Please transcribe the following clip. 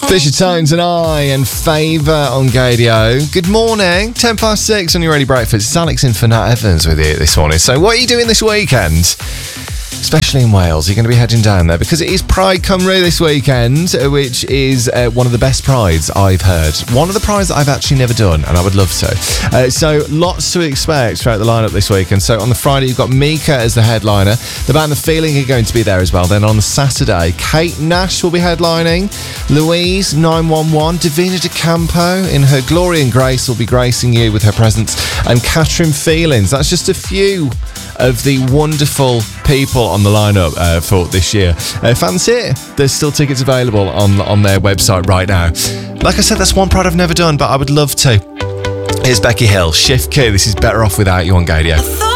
Fisher Tones and I and Favour on Gadio. Good morning, 6:10 on your early breakfast. It's Alex in for Nat Evans with you this morning. So what are you doing this weekend? Especially in Wales, you're going to be heading down there because it is Pride Cymru this weekend, which is one of the best prides I've heard. One of the prides that I've actually never done, and I would love to. So lots to expect throughout the lineup this weekend. So on the Friday, you've got Mika as the headliner. The band The Feeling are going to be there as well. Then on the Saturday, Kate Nash will be headlining. Louise, 911, Davina De Campo, in her glory and grace, will be gracing you with her presence. And Catherine Feelings. That's just a few of the wonderful people on the lineup for this year. Fancy it? There's still tickets available on their website right now. Like I said, that's one pride I've never done, but I would love to. Here's Becky Hill, Shift Key. This is Better Off Without You on Gadio.